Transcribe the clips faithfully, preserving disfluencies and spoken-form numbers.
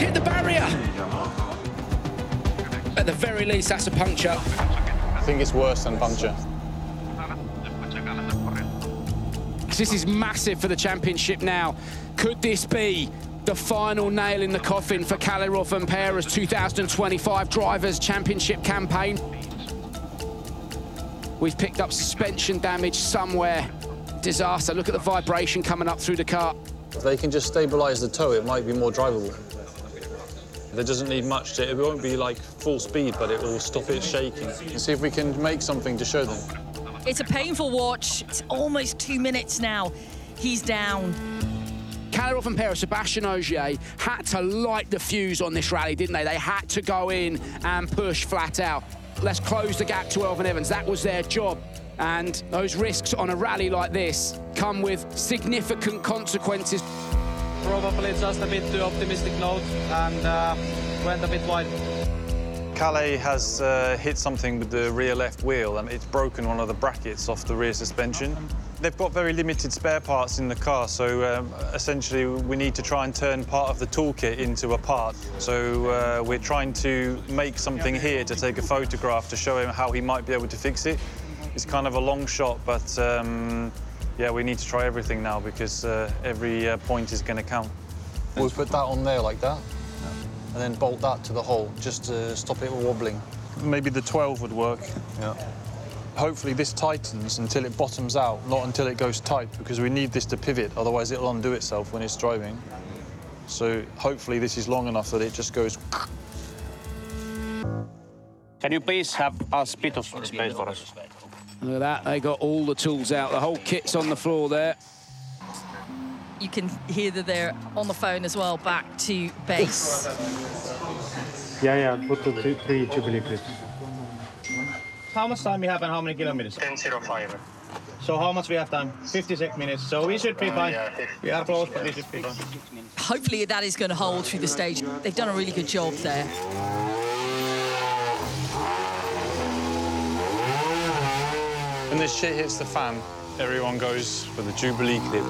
hit the barrier. At the very least, that's a puncture. I think it's worse than puncture. This is massive for the championship now. Could this be the final nail in the coffin for Kalle Rovanpera's two thousand twenty-five Drivers' Championship campaign? We've picked up suspension damage somewhere. Disaster. Look at the vibration coming up through the car. If they can just stabilise the toe, it might be more drivable. There doesn't need much to it. It won't be like full speed, but it will stop it shaking. And see if we can make something to show them. It's a painful watch. It's almost two minutes now. He's down. Kalle Rovanpera, Sebastian Ogier had to light the fuse on this rally, didn't they? They had to go in and push flat out. Let's close the gap to Elfyn Evans. That was their job. And those risks on a rally like this come with significant consequences. Probably just a bit too optimistic note and uh, went a bit wide. Kalle has uh, hit something with the rear left wheel and it's broken one of the brackets off the rear suspension. They've got very limited spare parts in the car, so um, essentially we need to try and turn part of the toolkit into a part. So uh, we're trying to make something here to take a photograph to show him how he might be able to fix it. It's kind of a long shot, but um, yeah, we need to try everything now because uh, every uh, point is going to count. We'll put that on there like that, and then bolt that to the hole just to stop it wobbling. Maybe the twelve would work. Yeah. Hopefully this tightens until it bottoms out, not until it goes tight, because we need this to pivot, otherwise it'll undo itself when it's driving. So hopefully this is long enough that it just goes. Can you please have a bit of space for us? Look at that, they got all the tools out. The whole kit's on the floor there. You can hear that they're on the phone as well, back to base. Yeah, yeah, put the three, three Jubilee clips. How much time we have and how many kilometers? ten oh five. So how much we have time? fifty-six minutes. So we should be fine. We are close, but we should be fine. Hopefully that is going to hold through the stage. They've done a really good job there. When this shit hits the fan, everyone goes for the Jubilee clip.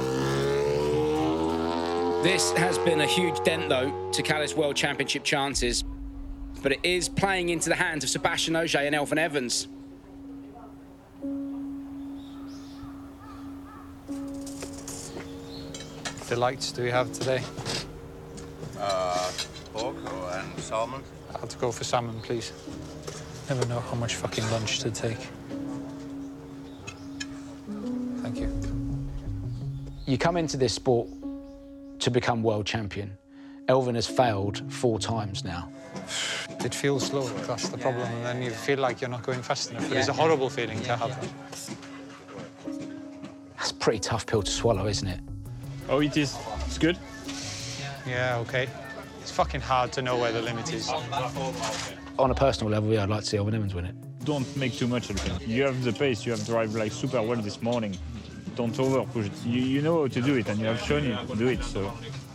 This has been a huge dent, though, to Kalle's World Championship chances. But it is playing into the hands of Sebastian Ogier and Elfyn Evans. The lights do we have today? Uh, pork and salmon. I have to go for salmon, please. Never know how much fucking lunch to take. Thank you. You come into this sport to become world champion. Elfyn has failed four times now. It feels slow, that's the problem, and then you feel like you're not going fast enough. But it's a horrible feeling to have. That's a pretty tough pill to swallow, isn't it? Oh, it is. It's good. Yeah, OK. It's fucking hard to know where the limit is. On a personal level, yeah, I'd like to see Elfyn Evans win it. Don't make too much of it. You have the pace, you have drive like super well this morning. Don't over-push it. You, you know how to do it, and you have shown you to do it, so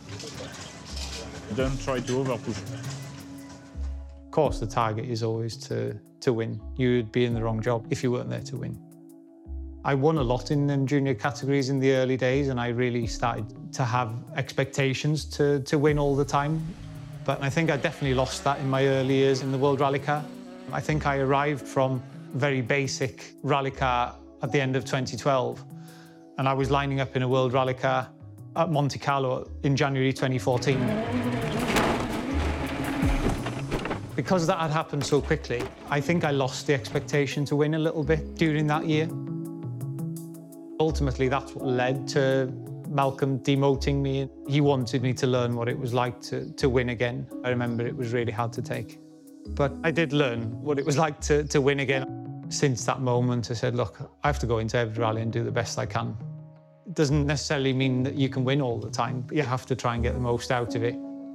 don't try to over-push it. Of course, the target is always to, to win. You'd be in the wrong job if you weren't there to win. I won a lot in them junior categories in the early days, and I really started to have expectations to, to win all the time. But I think I definitely lost that in my early years in the World Rally Car. I think I arrived from very basic rally car at the end of twenty twelve, and I was lining up in a World Rally Car at Monte Carlo in January twenty fourteen. Because that had happened so quickly, I think I lost the expectation to win a little bit during that year. Ultimately, that's what led to Malcolm demoting me. He wanted me to learn what it was like to, to win again. I remember it was really hard to take. But I did learn what it was like to, to win again. Since that moment, I said, look, I have to go into every rally and do the best I can. It doesn't necessarily mean that you can win all the time, but you have to try and get the most out of it.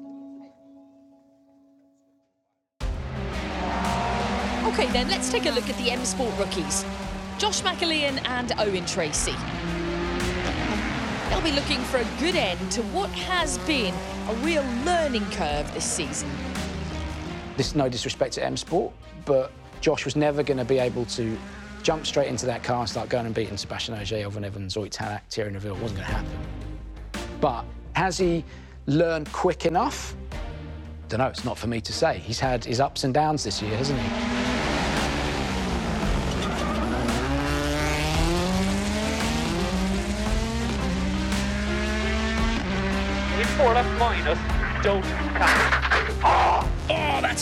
OK, then let's take a look at the M Sport rookies. Josh McAlean and Owen Tracy. They'll be looking for a good end to what has been a real learning curve this season. This is no disrespect to M Sport, but Josh was never going to be able to jump straight into that car and start going and beating Sebastian Ogier, Elfyn Evans, Ott Tänak, Thierry Neuville. It wasn't going to happen. But has he learned quick enough? don't know, it's not for me to say. He's had his ups and downs this year, hasn't he? In four left minus, don't count. Oh,